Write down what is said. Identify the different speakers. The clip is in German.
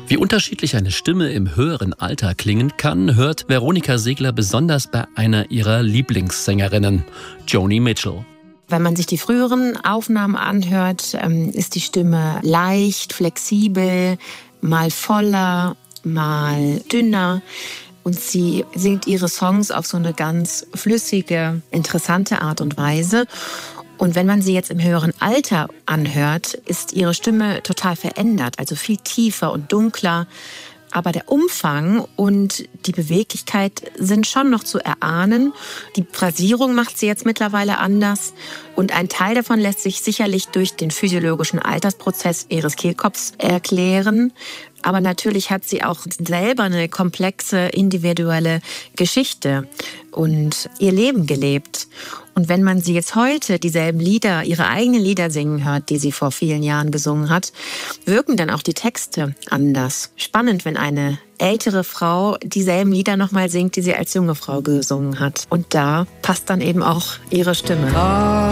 Speaker 1: Wie unterschiedlich eine Stimme im höheren Alter klingen kann, hört Veronika Segler besonders bei einer ihrer Lieblingssängerinnen, Joni Mitchell.
Speaker 2: Wenn man sich die früheren Aufnahmen anhört, ist die Stimme leicht, flexibel, mal voller, mal dünner. Und sie singt ihre Songs auf so eine ganz flüssige, interessante Art und Weise. Und wenn man sie jetzt im höheren Alter anhört, ist ihre Stimme total verändert, also viel tiefer und dunkler. Aber der Umfang und die Beweglichkeit sind schon noch zu erahnen. Die Phrasierung macht sie jetzt mittlerweile anders. Und ein Teil davon lässt sich sicherlich durch den physiologischen Altersprozess ihres Kehlkopfs erklären. Aber natürlich hat sie auch selber eine komplexe, individuelle Geschichte und ihr Leben gelebt. Und wenn man sie jetzt heute dieselben Lieder, ihre eigenen Lieder singen hört, die sie vor vielen Jahren gesungen hat, wirken dann auch die Texte anders. Spannend, wenn eine ältere Frau dieselben Lieder nochmal singt, die sie als junge Frau gesungen hat. Und da passt dann eben auch ihre Stimme.